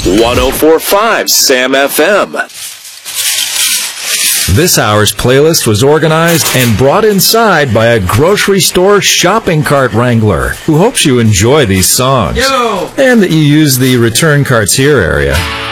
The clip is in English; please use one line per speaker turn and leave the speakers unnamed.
104.5 Sam FM.
This hour's playlist was organized and brought inside by a grocery store shopping cart wrangler who hopes you enjoy these songs. And that you use the return carts here area.